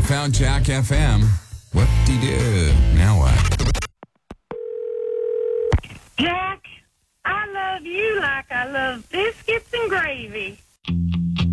found Jack FM. Whoop-de-doo. Now what? Jack, I love you like I love